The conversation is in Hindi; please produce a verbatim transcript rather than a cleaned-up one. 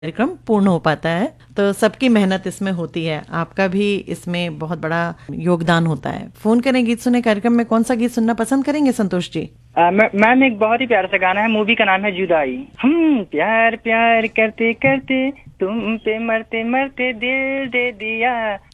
कार्यक्रम पूर्ण हो पाता है। तो सबकी मेहनत इसमें होती है, आपका भी इसमें बहुत बड़ा योगदान होता है। फोन करें गीत सुने कार्यक्रम में कौन सा गीत सुनना पसंद करेंगे संतोष जी? मैम एक बहुत ही प्यारा सा गाना है, मूवी का नाम है जुदाई। हम प्यार प्यार करते करते तुम पे मरते मरते दिल दे दिया,